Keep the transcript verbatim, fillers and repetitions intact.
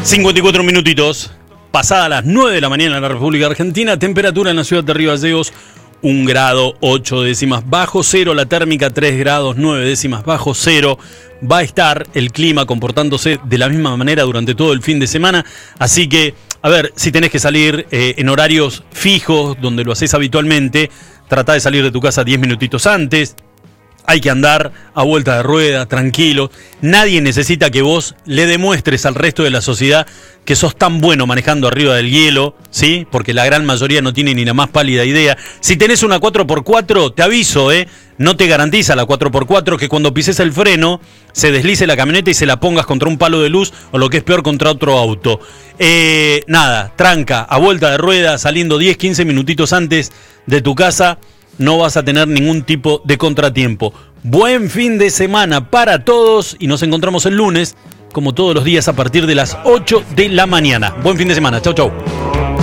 cincuenta y cuatro minutitos, pasada las nueve de la mañana en la República Argentina, temperatura en la ciudad de Río Gallegos, un grado ocho décimas bajo cero, la térmica tres grados nueve décimas bajo cero. Va a estar el clima comportándose de la misma manera durante todo el fin de semana, así que, a ver, si tenés que salir eh, en horarios fijos, donde lo haces habitualmente, tratá de salir de tu casa diez minutitos antes. Hay que andar a vuelta de rueda, tranquilo. Nadie necesita que vos le demuestres al resto de la sociedad que sos tan bueno manejando arriba del hielo, ¿sí? Porque la gran mayoría no tiene ni la más pálida idea. Si tenés una cuatro por cuatro, te aviso, ¿eh? No te garantiza la cuatro por cuatro que cuando pises el freno se deslice la camioneta y se la pongas contra un palo de luz o lo que es peor, contra otro auto. Eh, nada, tranca, a vuelta de rueda, saliendo diez, quince minutitos antes de tu casa. No vas a tener ningún tipo de contratiempo. Buen fin de semana para todos y nos encontramos el lunes, como todos los días, a partir de las ocho de la mañana. Buen fin de semana. Chau, chau.